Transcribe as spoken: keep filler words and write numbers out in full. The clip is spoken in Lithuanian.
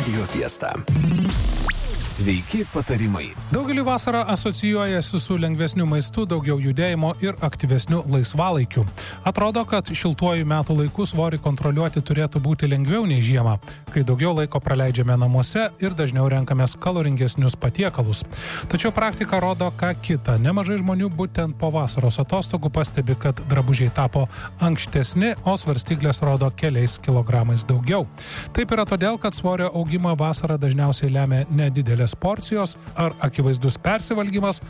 Radio Fiesta. Sveiki patarimai. Daugelį vasarą asocijuojasi su lengvesniu maistu, daugiau judėjimo ir aktyvesniu laisvalaikiu. Atrodo, kad šiltuoju metų laiku svorį kontroliuoti turėtų būti lengviau nei žiemą, kai daugiau laiko praleidžiame namuose ir dažniau renkamės kaloringesnius patiekalus. Tačiau praktika rodo ką kita. Nemažai žmonių būtent po vasaros atostogų pastebi, kad drabužiai tapo ankštesni, o svarstyklės rodo keliais kilogramais daugiau. Taip yra todėl, kad svorio augimą vasarą dažniausiai lemia nedidelės porcijos ar akivaizdus persivalgymas,